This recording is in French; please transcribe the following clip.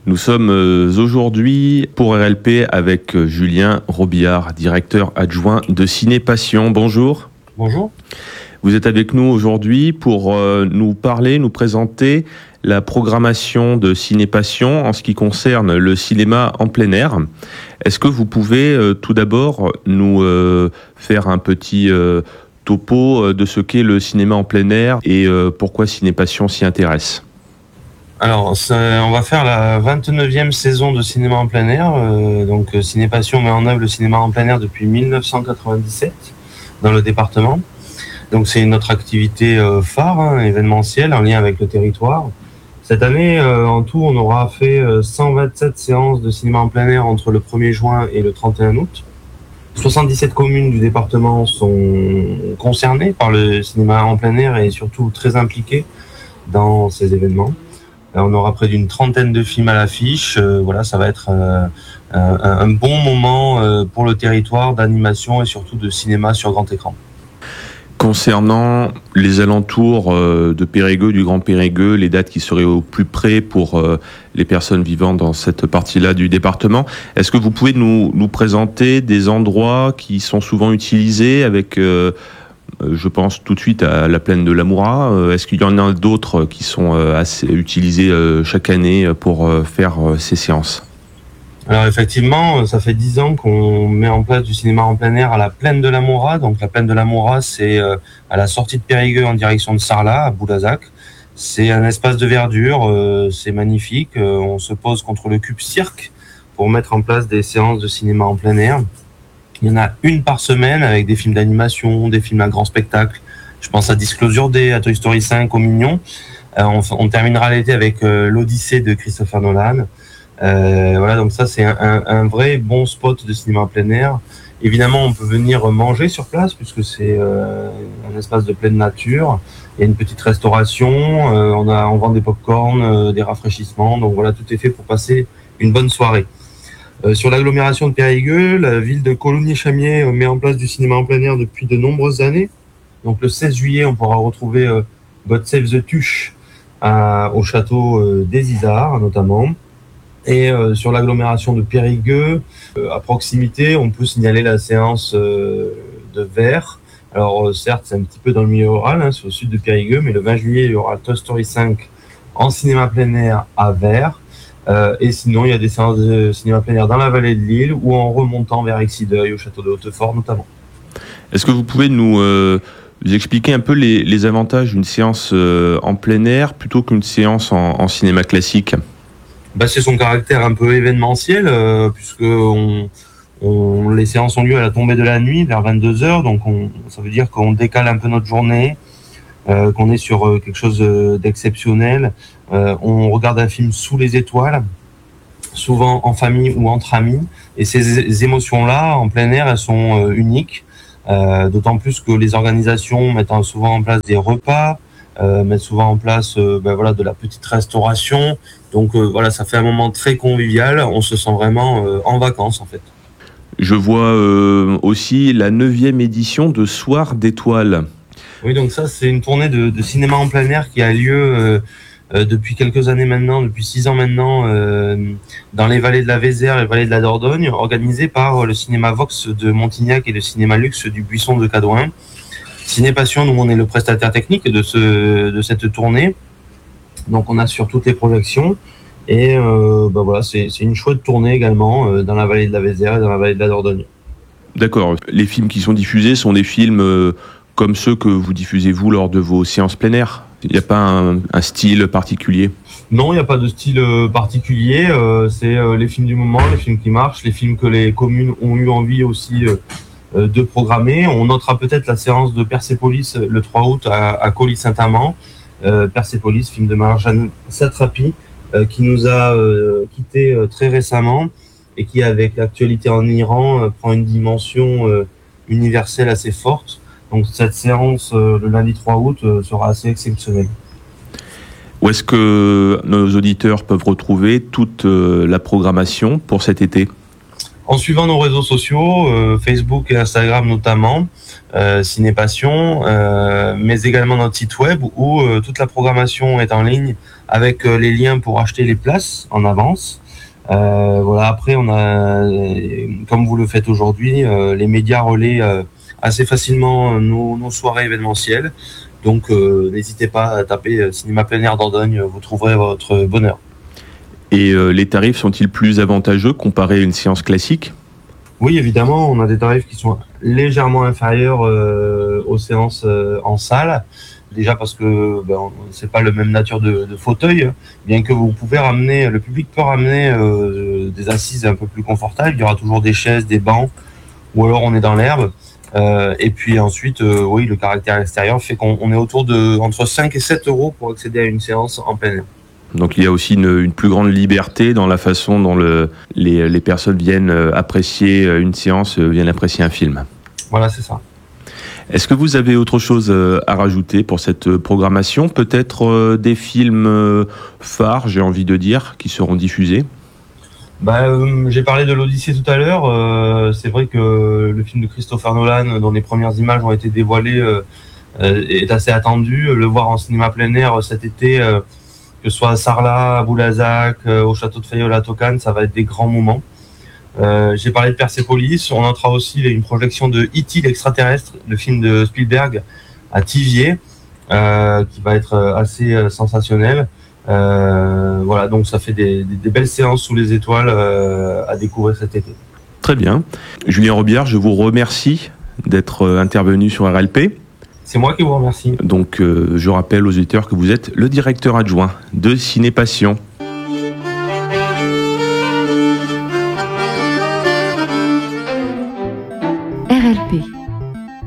Nous sommes aujourd'hui pour RLP avec Julien Robillard, directeur adjoint de Ciné Passion. Bonjour. Bonjour. Vous êtes avec nous aujourd'hui pour nous présenter la programmation de Ciné Passion en ce qui concerne le cinéma en plein air. Est-ce que vous pouvez tout d'abord nous faire un petit topo de ce qu'est le cinéma en plein air et pourquoi Ciné Passion s'y intéresse ? Alors, on va faire la 29e saison de cinéma en plein air. Donc, Ciné Passion met en œuvre le cinéma en plein air depuis 1997 dans le département. Donc, c'est notre activité phare, événementielle, en lien avec le territoire. Cette année, en tout, on aura fait 127 séances de cinéma en plein air entre le 1er juin et le 31 août. 77 communes du département sont concernées par le cinéma en plein air et surtout très impliquées dans ces événements. On aura près d'une trentaine de films à l'affiche. Voilà, ça va être un bon moment pour le territoire d'animation et surtout de cinéma sur grand écran. Concernant les alentours de Périgueux, du Grand Périgueux, les dates qui seraient au plus près pour les personnes vivant dans cette partie-là du département, est-ce que vous pouvez nous présenter des endroits qui sont souvent utilisés avec, je pense tout de suite à la plaine de l'Amoura, est-ce qu'il y en a d'autres qui sont assez utilisés chaque année pour faire ces séances ? Alors effectivement, ça fait 10 ans qu'on met en place du cinéma en plein air à la plaine de l'Amoura. Donc la plaine de l'Amoura, c'est à la sortie de Périgueux en direction de Sarlat, à Boulazac. C'est un espace de verdure, c'est magnifique. On se pose contre le Cube Cirque pour mettre en place des séances de cinéma en plein air. Il y en a une par semaine avec des films d'animation, des films à grand spectacle. Je pense à Disclosure Day, à Toy Story 5, au Mignon. On terminera l'été avec l'Odyssée de Christopher Nolan. Voilà, donc ça c'est un vrai bon spot de cinéma en plein air. Évidemment, on peut venir manger sur place puisque c'est un espace de pleine nature. Il y a une petite restauration, on vend des pop-corn, des rafraîchissements. Donc voilà, tout est fait pour passer une bonne soirée. Sur l'agglomération de Périgueux, la ville de Cologny-Chamiers met en place du cinéma en plein air depuis de nombreuses années. Donc le 16 juillet, on pourra retrouver God Save the Tuche au château des Isards notamment. Et sur l'agglomération de Périgueux, à proximité, on peut signaler la séance de Vers. Alors certes, c'est un petit peu dans le milieu rural, c'est au sud de Périgueux, mais le 20 juillet, il y aura Toy Story 5 en cinéma plein air à Vers. Et sinon, il y a des séances de cinéma plein air dans la vallée de l'Île ou en remontant vers Exideuil, au château de Hautefort notamment. Est-ce que vous pouvez nous expliquer un peu les avantages d'une séance en plein air plutôt qu'une séance en cinéma classique ? C'est son caractère un peu événementiel, puisque les séances ont lieu à la tombée de la nuit, vers 22h, donc ça veut dire qu'on décale un peu notre journée, qu'on est sur quelque chose d'exceptionnel. On regarde un film sous les étoiles, souvent en famille ou entre amis, et ces émotions-là, en plein air, elles sont uniques, d'autant plus que les organisations mettent souvent en place des repas, mettent souvent en place de la petite restauration. Donc voilà, ça fait un moment très convivial, on se sent vraiment en vacances en fait. Je vois aussi la 9e édition de Soir d'étoiles. Oui, donc ça c'est une tournée de cinéma en plein air qui a lieu depuis quelques années maintenant, depuis 6 ans maintenant, dans les vallées de la Vézère et les vallées de la Dordogne, organisée par le cinéma Vox de Montignac et le cinéma Luxe du Buisson de Cadouin. Ciné Passion, nous on est le prestataire technique de cette tournée. Donc on assure toutes les projections et c'est une chouette tournée également dans la vallée de la Vézère et dans la vallée de la Dordogne. D'accord. Les films qui sont diffusés sont des films comme ceux que vous diffusez vous lors de vos séances plein air ? Il n'y a pas un style particulier ? Non, il n'y a pas de style particulier. C'est les films du moment, les films qui marchent, les films que les communes ont eu envie aussi de programmer. On notera peut-être la séance de Persépolis le 3 août à Colly-Saint-Amand. Persépolis, film de Marjane Satrapi, qui nous a quittés très récemment et qui, avec l'actualité en Iran, prend une dimension universelle assez forte. Donc cette séance, le lundi 3 août, sera assez exceptionnelle. Où est-ce que nos auditeurs peuvent retrouver toute la programmation pour cet été ? En suivant nos réseaux sociaux, Facebook et Instagram notamment, Ciné Passion, mais également notre site web où toute la programmation est en ligne avec les liens pour acheter les places en avance. Voilà. Après, on a, comme vous le faites aujourd'hui, les médias relaient assez facilement nos soirées événementielles. Donc, n'hésitez pas à taper Cinéma Plein Air Dordogne, vous trouverez votre bonheur. Et les tarifs sont-ils plus avantageux comparés à une séance classique ? Oui, évidemment, on a des tarifs qui sont légèrement inférieurs aux séances en salle. Déjà parce que c'est pas la même nature de fauteuil, bien que vous pouvez ramener, le public peut ramener des assises un peu plus confortables. Il y aura toujours des chaises, des bancs, ou alors on est dans l'herbe. Et puis ensuite, oui, le caractère extérieur fait qu'on est autour de entre 5 et 7 euros pour accéder à une séance en plein air. Donc il y a aussi une plus grande liberté dans la façon dont les personnes viennent apprécier une séance, viennent apprécier un film. Voilà, c'est ça. Est-ce que vous avez autre chose à rajouter pour cette programmation ? Peut-être des films phares, j'ai envie de dire, qui seront diffusés ? J'ai parlé de l'Odyssée tout à l'heure. C'est vrai que le film de Christopher Nolan, dont les premières images ont été dévoilées, est assez attendu. Le voir en cinéma plein air cet été, que ce soit à Sarlat, à Boulazac, au château de Fayolle à Tocane, ça va être des grands moments. J'ai parlé de Persépolis. On notera aussi une projection de E.T. l'extraterrestre, le film de Spielberg, à Thiviers, qui va être assez sensationnel. Voilà, donc ça fait des belles séances sous les étoiles à découvrir cet été. Très bien. Julien Robillard, je vous remercie d'être intervenu sur RLP. C'est moi qui vous remercie. Donc je rappelle aux auditeurs que vous êtes le directeur adjoint de Ciné Passion.